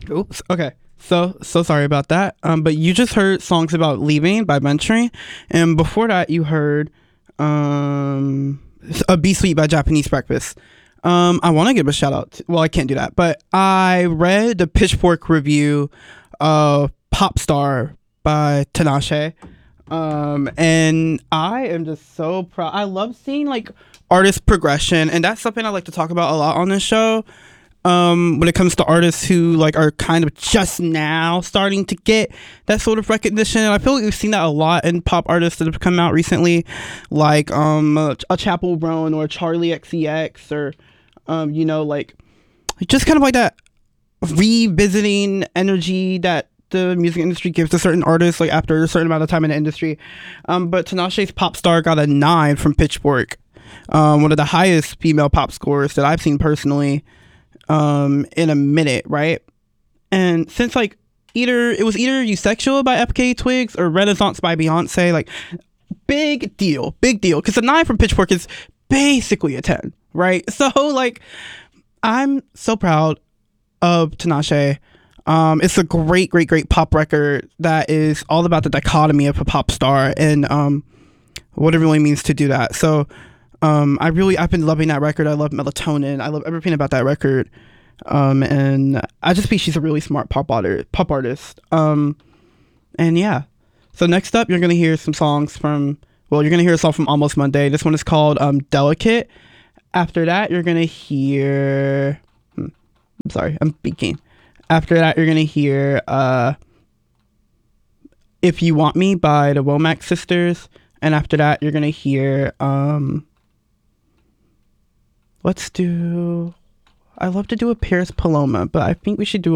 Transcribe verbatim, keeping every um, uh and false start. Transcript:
Oops. Okay. So so sorry about that. Um, but you just heard "Songs About Leaving" by Venturi, and before that you heard um a "Be Sweet" by Japanese Breakfast. Um, I want to give a shout out. To, well, I can't do that, but I read the Pitchfork review of "Pop Star" by Tinashe. Um, and I am just so proud. I love seeing like artist progression, and that's something I like to talk about a lot on this show. Um, when it comes to artists who like are kind of just now starting to get that sort of recognition, and I feel like we've seen that a lot in pop artists that have come out recently, like um a, a Chapel Roan or Charlie X C X, or um you know like just kind of like that revisiting energy that the music industry gives to certain artists like after a certain amount of time in the industry. Um, but Tinashe's "Pop Star" got a nine from Pitchfork, um, one of the highest female pop scores that I've seen personally um in a minute, right? And since like either it was either "Eusexual" by F K Twigs or "Renaissance" by Beyonce, like big deal, big deal, because a nine from Pitchfork is basically a ten, right? So like I'm so proud of Tinashe. Um, it's a great, great, great pop record that is all about the dichotomy of a pop star and um, what it really means to do that. So um, I really, I've been loving that record. I love Melatonin. I love everything about that record. Um, and I just think she's a really smart pop artist. Pop artist. Um, and yeah. So next up, you're gonna hear some songs from. Well, you're gonna hear a song from Almost Monday. This one is called um, "Delicate." After that, you're gonna hear. Hmm, I'm sorry, I'm speaking. After that, you're gonna hear uh, "If You Want Me" by the Womack Sisters, and after that, you're gonna hear um, let's do. I love to do a Paris Paloma, but I think we should do